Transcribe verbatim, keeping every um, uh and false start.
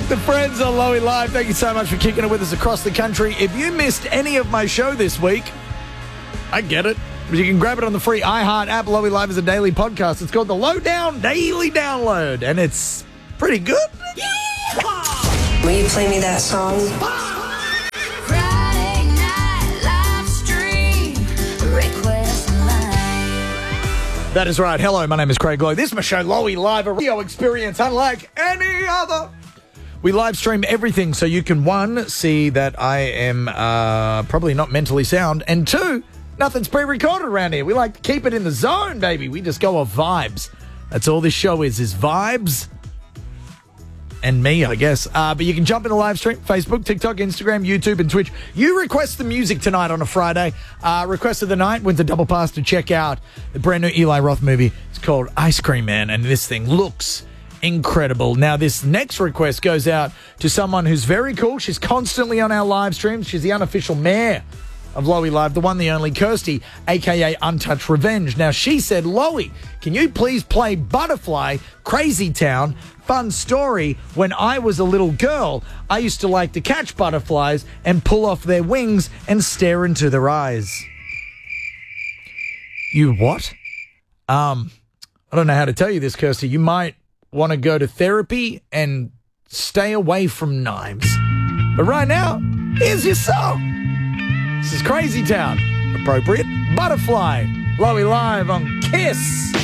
The Friends on Lowy Live. Thank you so much for kicking it with us across the country. If you missed any of my show this week, I get it. But you can grab it on the free iHeart app. Lowy Live is a daily podcast. It's called the Lowdown Daily Download, and it's pretty good. Yeah! Will you play me that song? Friday night live stream, request line. That is right. Hello, my name is Craig Lowe. This is my show, Lowy Live, a radio experience unlike any other. We live stream everything so you can, one, see that I am uh, probably not mentally sound, and two, nothing's pre-recorded around here. We like to keep it in the zone, baby. We just go off vibes. That's all this show is, is vibes and me, I guess. Uh, but you can jump in the live stream, Facebook, TikTok, Instagram, YouTube, and Twitch. You request the music tonight on a Friday. Uh, request of the night wins a double pass to check out the brand new Eli Roth movie. It's called Ice Cream Man, and this thing looks incredible. Now, this next request goes out to someone who's very cool. She's constantly on our live streams. She's the unofficial mayor of Lowy Live, the one, the only, Kirsty, a k a. Untouched Revenge. Now, she said, Lowy, can you please play Butterfly, Crazy Town? Fun story, when I was a little girl, I used to like to catch butterflies and pull off their wings and stare into their eyes. You what? Um, I don't know how to tell you this, Kirsty. You might want to go to therapy and stay away from knives. But right now, here's your song. This is Crazy Town. Appropriate. Butterfly. Lowy Live on Kiss.